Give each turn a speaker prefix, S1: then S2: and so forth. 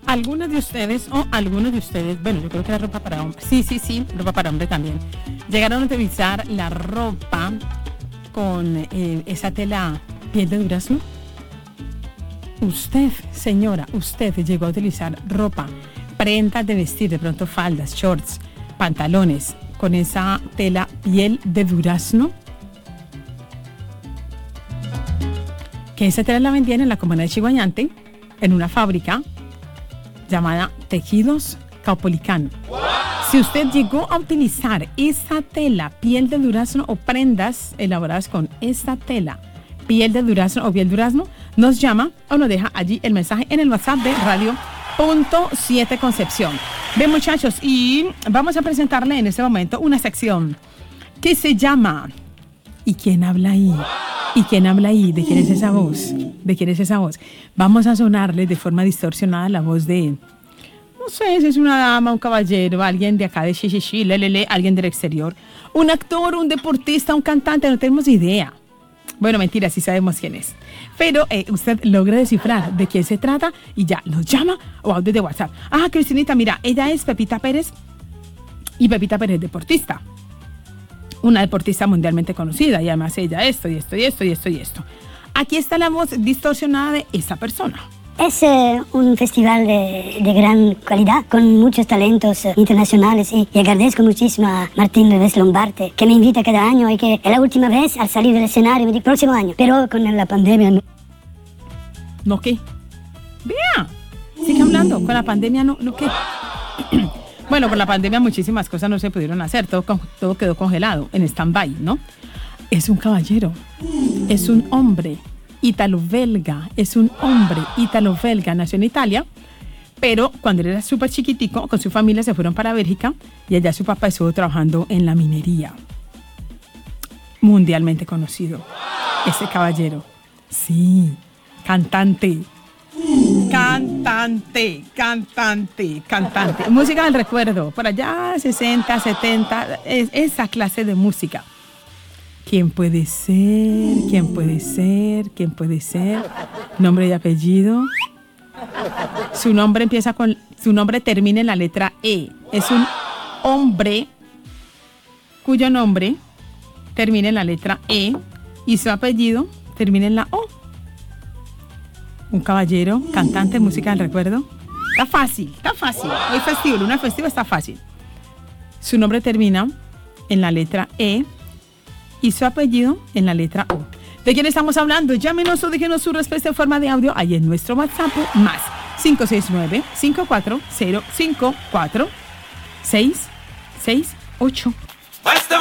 S1: algunos de ustedes, bueno, yo creo que era ropa para hombre. Sí, ropa para hombre también. Llegaron a utilizar la ropa con esa tela piel de durazno. Usted, señora, usted llegó a utilizar ropa, prendas de vestir, de pronto faldas, shorts, pantalones, con esa tela piel de durazno. Que esa tela la vendían en la comuna de Chiguañante, en una fábrica llamada Tejidos Caupolicán. Si usted llegó a utilizar esa tela, piel de durazno o prendas elaboradas con esta tela, piel de durazno o piel de durazno, nos llama o nos deja allí el mensaje en el WhatsApp de Radio Punto 7 Concepción. Bien, muchachos, y vamos a presentarle en este momento una sección que se llama ¿Y quién habla ahí? ¿Y quién habla ahí? ¿De quién es esa voz? ¿De quién es esa voz? Vamos a sonarle de forma distorsionada la voz de, no sé si es una dama, un caballero, alguien de acá de Xixixí, lelele, alguien del exterior, un actor, un deportista, un cantante, no tenemos idea. Bueno, mentira, sí sabemos quién es. Pero usted logra descifrar de quién se trata y ya nos llama o audio de WhatsApp. Ah, Cristinita, mira, ella es Pepita Pérez y Pepita Pérez deportista. Una deportista mundialmente conocida y además ella esto. Aquí está la voz distorsionada de esa persona.
S2: Es un festival de gran calidad, con muchos talentos internacionales y agradezco muchísimo a Martín Reves Lombarte, que me invita cada año y que es la última vez al salir del escenario, me dice, próximo año, pero con la pandemia...
S1: ¿No qué? Vea, sigue hablando, con la pandemia no qué. Bueno, por la pandemia muchísimas cosas no se pudieron hacer, todo quedó congelado, en stand-by, ¿no? Es un caballero, es un hombre ítalo-belga, nació en Italia, pero cuando él era súper chiquitico, con su familia se fueron para Bélgica y allá su papá estuvo trabajando en la minería. Mundialmente conocido, ese caballero. Sí, cantante. Música del recuerdo, por allá 60, 70, esa clase de música. ¿Quién puede ser? Nombre y apellido. Su nombre termina en la letra E. Es un hombre cuyo nombre termina en la letra E y su apellido termina en la O. Un caballero, cantante, música del recuerdo. Está fácil. Hoy festivo, luna festiva, está fácil. Su nombre termina en la letra E y su apellido en la letra O. ¿De quién estamos hablando? Llámenos o déjenos su respuesta en forma de audio ahí en nuestro WhatsApp, más 569-54054-668.